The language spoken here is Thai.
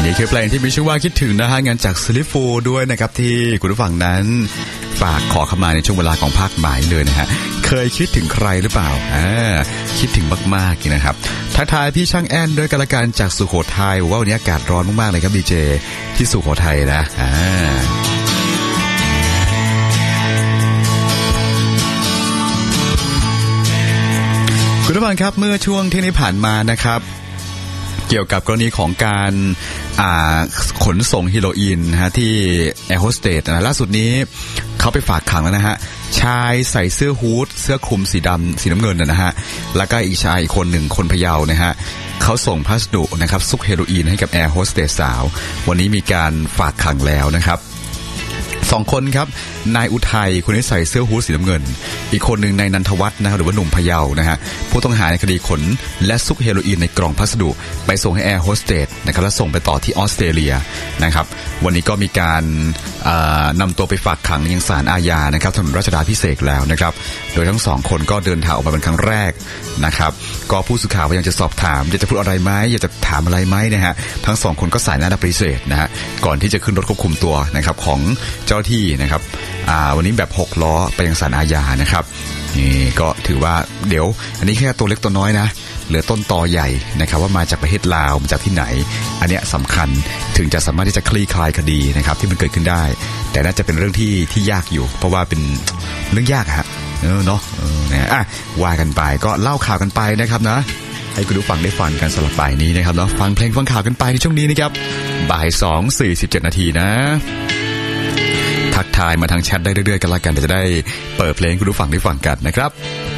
นี่คือเพลงที่มีชื่อว่าคิดถึงนะฮะงานจากซิลิฟูด้วยนะครับที่คุณผู้ฟังนั้นฝากขอเข้ามาในช่วงเวลาของภาคบ่ายเลยนะฮะเคยคิดถึงใครหรือเปล่าคิดถึงมากๆนะครับทักทายพี่ช่างแอนด้วยกันละกันจากสุโขทัยว่าวันนี้อากาศร้อนมากๆเลยครับดีเจที่สุโขทัยนะคุณผู้ฟังครับเมื่อช่วงที่นี้ผ่านมานะครับเกี่ยวกับกรณีของการขนส่งเฮโรอีนนะฮะที่แอร์โฮสเตสล่าสุดนี้เขาไปฝากขังแล้วนะฮะชายใส่เสื้อฮู้ดเสื้อคลุมสีดำสีน้ำเงินนะฮะแล้วก็อีกชายอีกคนหนึ่งคนพะเยานะฮะเขาส่งพัสดุนะครับซุกเฮโรอีนให้กับแอร์โฮสเตสสาววันนี้มีการฝากขังแล้วนะครับ2 คนครับนายอุทัยคนนี้ใส่เสื้อฮู้ดสีน้ำเงินอีกคนหนึ่งนายนันทวัฒน์นะครับหรือว่าหนุ่มพะเยานะฮะผู้ต้องหาในคดีขนและซุกเฮโรอีนในกล่องพัสดุไปส่งให้แอร์โฮสเตสนะครับแล้วส่งไปต่อที่ออสเตรเลียนะครับวันนี้ก็มีการนำตัวไปฝากขังยังศาลอาญานะครับถนนรัชดาภิเษกแล้วนะครับโดยทั้ง2 คนก็เดินทางออกมาเป็นครั้งแรกนะครับก็ผู้สื่อข่าวพยายามจะสอบถามอยากจะพูดอะไรไหมอยากจะถามอะไรไหมนะฮะทั้ง2 คนก็สายหน้าปฏิเสธนะฮะก่อนที่จะขึ้นรถควบคุมตัวนะครับของเจ้าที่นะครับวันนี้แบบ6 ล้อไปยังศาลอาญานะครับนี่ก็ถือว่าเดี๋ยวอันนี้แค่ตัวเล็กตัวน้อยนะเหลือต้นตอใหญ่นะครับว่ามาจากประเทศลาวมาจากที่ไหนอันเนี้ยสำคัญถึงจะสามารถที่จะคลี่คลายคดีนะครับที่มันเกิดขึ้นได้แต่น่าจะเป็นเรื่องที่ยากอยู่เพราะว่าเป็นเรื่องยากฮะเนาะว่ากันไปก็เล่าข่าวกันไปนะครับนะให้คุณผู้ฟังได้ฟังกันสำหรับบ่ายนี้นะครับเนาะฟังเพลงฟังข่าวกันไปในช่วงนี้นะครับบ่าย 2:47 นาทีนะทักทายมาทางแชทได้เรื่อยๆกันละกันจะได้เปิดเพลงคุณผู้ฟังได้ฟังกันนะครับ